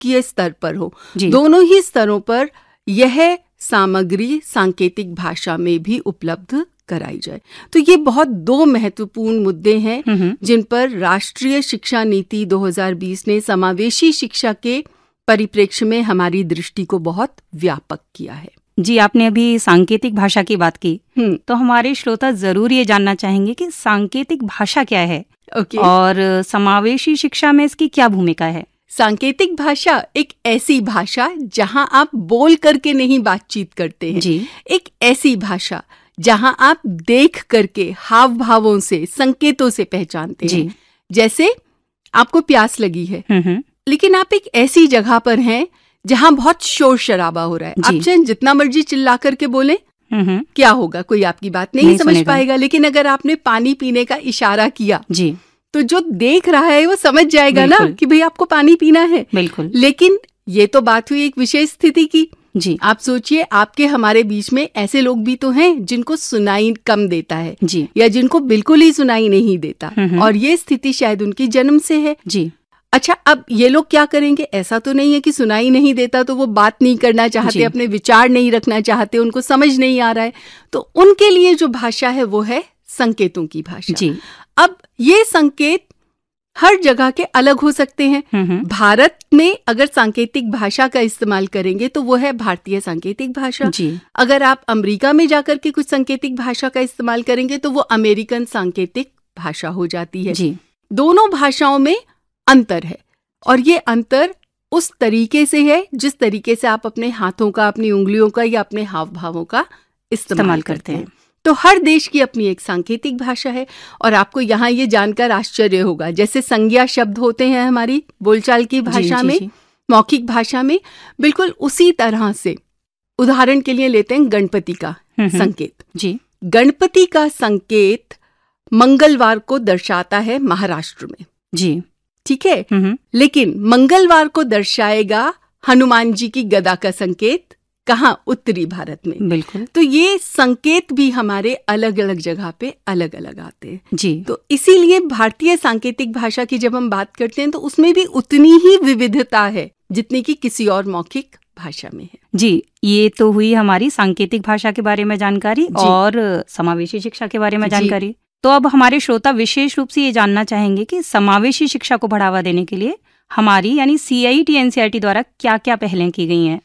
शासकीय स्तर पर हो, दोनों ही स्तरों पर यह सामग्री सांकेतिक भाषा में भी उपलब्ध कराई जाए। तो ये बहुत दो महत्वपूर्ण मुद्दे हैं जिन पर राष्ट्रीय शिक्षा नीति 2020 ने समावेशी शिक्षा के परिप्रेक्ष्य में हमारी दृष्टि को बहुत व्यापक किया है। जी, आपने अभी सांकेतिक भाषा की बात की, तो हमारे श्रोता जरूर ये जानना चाहेंगे कि सांकेतिक भाषा क्या है और समावेशी शिक्षा में इसकी क्या भूमिका है। सांकेतिक भाषा एक ऐसी भाषा जहां आप बोल करके नहीं बातचीत करते हैं। एक ऐसी भाषा जहां आप देख करके हाव भावों से, संकेतों से पहचानते हैं। जैसे आपको प्यास लगी है, लेकिन आप एक ऐसी जगह पर हैं जहां बहुत शोर शराबा हो रहा है। आप चाहे जितना मर्जी चिल्ला करके बोले, क्या होगा, कोई आपकी बात नहीं समझ पाएगा। लेकिन अगर आपने पानी पीने का इशारा किया तो जो देख रहा है वो समझ जाएगा ना कि भाई आपको पानी पीना है। बिल्कुल। लेकिन ये तो बात हुई एक विशेष स्थिति की। आप सोचिए, आपके हमारे बीच में ऐसे लोग भी तो हैं जिनको सुनाई कम देता है या जिनको बिल्कुल ही सुनाई नहीं देता, और ये स्थिति शायद उनकी जन्म से है। अच्छा, अब ये लोग क्या करेंगे? ऐसा तो नहीं है कि सुनाई नहीं देता तो वो बात नहीं करना चाहते, अपने विचार नहीं रखना चाहते, उनको समझ नहीं आ रहा है। तो उनके लिए जो भाषा है वो है संकेतों की भाषा। अब ये संकेत हर जगह के अलग हो सकते हैं। भारत में अगर सांकेतिक भाषा का इस्तेमाल करेंगे तो वो है भारतीय सांकेतिक भाषा। अगर आप अमेरिका में जाकर के कुछ सांकेतिक भाषा का इस्तेमाल करेंगे तो वो अमेरिकन सांकेतिक भाषा हो जाती है। दोनों भाषाओं में अंतर है, और ये अंतर उस तरीके से है जिस तरीके से आप अपने हाथों का, अपनी उंगलियों का या अपने हाव भावों का इस्तेमाल करते हैं। तो हर देश की अपनी एक सांकेतिक भाषा है। और आपको यहाँ ये जानकर आश्चर्य होगा, जैसे संज्ञा शब्द होते हैं हमारी बोलचाल की भाषा में, मौखिक भाषा में, बिल्कुल उसी तरह से उदाहरण के लिए लेते हैं गणपति का संकेत। गणपति का संकेत मंगलवार को दर्शाता है महाराष्ट्र में। ठीक है, लेकिन मंगलवार को दर्शाएगा हनुमान जी की गदा का संकेत कहाँ? उत्तरी भारत में। बिल्कुल। तो ये संकेत भी हमारे अलग अलग जगह पे अलग अलग आते हैं। तो इसीलिए भारतीय सांकेतिक भाषा की जब हम बात करते हैं तो उसमें भी उतनी ही विविधता है जितनी कि किसी और मौखिक भाषा में है। ये तो हुई हमारी सांकेतिक भाषा के बारे में जानकारी और समावेशी शिक्षा के बारे में जानकारी। तो अब हमारे श्रोता विशेष रूप से ये जानना चाहेंगे कि समावेशी शिक्षा को बढ़ावा देने के लिए हमारी यानी CIET NCERT द्वारा क्या क्या पहलें की गई हैं।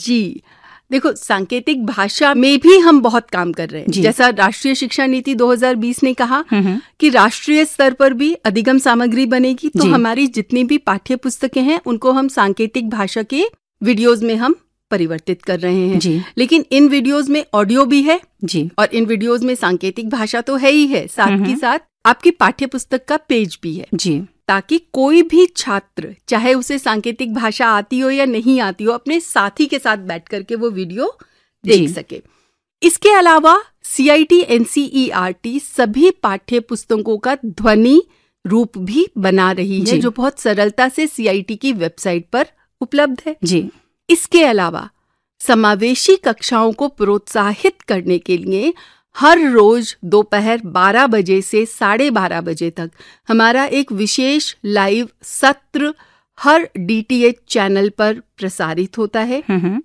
देखो, सांकेतिक भाषा में भी हम बहुत काम कर रहे हैं। जैसा राष्ट्रीय शिक्षा नीति 2020 ने कहा कि राष्ट्रीय स्तर पर भी अधिगम सामग्री बनेगी, तो हमारी जितनी भी पाठ्य पुस्तकें हैं उनको हम सांकेतिक भाषा के वीडियोज में हम परिवर्तित कर रहे हैं। लेकिन इन वीडियोज में ऑडियो भी है और इन वीडियोज में सांकेतिक भाषा तो है ही है, साथ ही साथ आपकी पाठ्य पुस्तक का पेज भी है, ताकि कोई भी छात्र, चाहे उसे सांकेतिक भाषा आती हो या नहीं आती हो, अपने साथी के साथ बैठ करके वो वीडियो देख सके। इसके अलावा CIET NCERT सभी पाठ्य पुस्तकों का ध्वनि रूप भी बना रही है, जो बहुत सरलता से CIET की वेबसाइट पर उपलब्ध है। इसके अलावा समावेशी कक्षाओं को प्रोत्साहित करने के लिए हर रोज दोपहर 12 बजे से 12:30 बजे तक हमारा एक विशेष लाइव सत्र हर DTH चैनल पर प्रसारित होता है।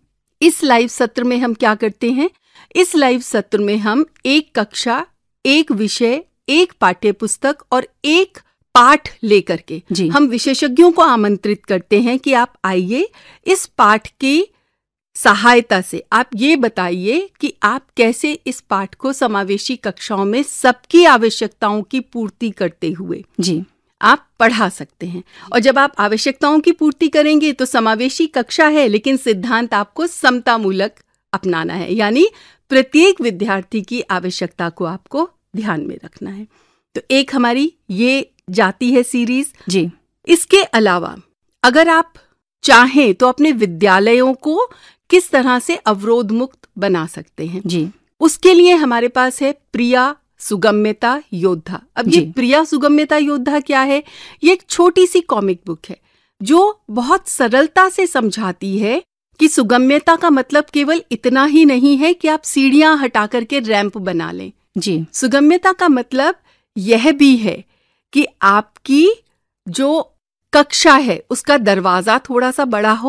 इस लाइव सत्र में हम क्या करते हैं? इस लाइव सत्र में हम एक कक्षा, एक विषय, एक पाठ्य पुस्तक और एक पाठ लेकर के हम विशेषज्ञों को आमंत्रित करते हैं कि आप आइए, इस पाठ की सहायता से आप ये बताइए कि आप कैसे इस पाठ को समावेशी कक्षाओं में सबकी आवश्यकताओं की पूर्ति करते हुए आप पढ़ा सकते हैं। और जब आप आवश्यकताओं की पूर्ति करेंगे तो समावेशी कक्षा है, लेकिन सिद्धांत आपको समतामूलक अपनाना है, यानी प्रत्येक विद्यार्थी की आवश्यकता को आपको ध्यान में रखना है। तो एक हमारी ये जाती है सीरीज। इसके अलावा अगर आप चाहें तो अपने विद्यालयों को किस तरह से अवरोध मुक्त बना सकते हैं, उसके लिए हमारे पास है प्रिया सुगम्यता योद्धा। अब ये प्रिया सुगम्यता योद्धा क्या है? ये एक छोटी सी कॉमिक बुक है जो बहुत सरलता से समझाती है कि सुगम्यता का मतलब केवल इतना ही नहीं है कि आप सीढ़ियां हटा करके रैंप बना लें। सुगम्यता का मतलब यह भी है कि आपकी जो कक्षा है उसका दरवाजा थोड़ा सा बड़ा हो